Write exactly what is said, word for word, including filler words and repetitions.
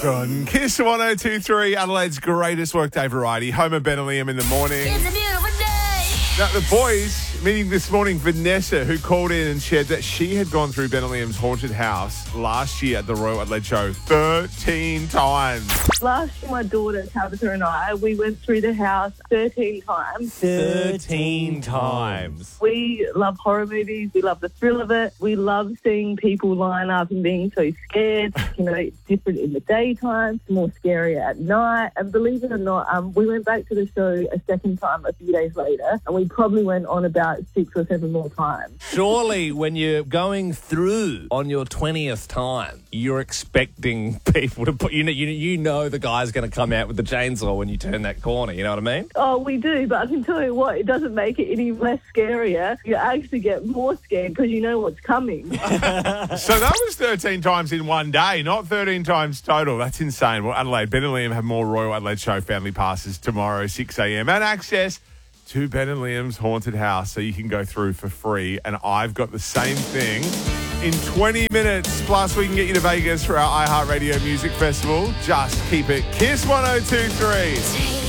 on Kiss one oh two three, Adelaide's greatest workday variety. Homer Ben and Liam in the morning. It's a beautiful day. Now, the boys meeting this morning, Vanessa, who called in and shared that she had gone through Ben and Liam's haunted house last year at the Royal Adelaide Show thirteen times. Last year, my daughter, Tabitha, and I, we went through the house thirteen times. thirteen times. We love horror movies. We love the thrill of it. We love seeing people line up and being so scared. You know, it's different in the daytime, it's more scary at night. And believe it or not, um, we went back to the show a second time a few days later, and we probably went on about six or seven more times. Surely when you're going through on your twentieth time, you're expecting people to put, you know, you, you know the guy's going to come out with the chainsaw when you turn that corner, you know what I mean? Oh, we do, but I can tell you what, it doesn't make it any less scarier. You actually get more scared because you know what's coming. So that was thirteen times in one day, not thirteen times total. That's insane. Well, Adelaide, Ben and Liam have more Royal Adelaide Show family passes tomorrow, six a.m. and access to Ben and Liam's haunted house, so you can go through for free. And I've got the same thing in twenty minutes. Plus, we can get you to Vegas for our iHeartRadio Music Festival. Just keep it Kiss one oh two three.